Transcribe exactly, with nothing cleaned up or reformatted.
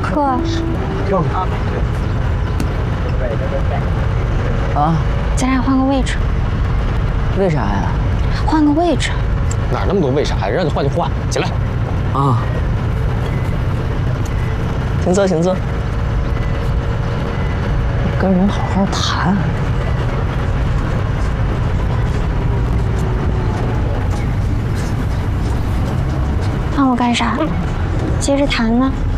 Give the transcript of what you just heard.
客。 啊， 咱俩换个位置。 为啥呀？ 换个位置。 哪那么多为啥呀？让你换就换，起来。 啊，请坐，请坐。跟人好好谈。 换我干啥？接着谈呢。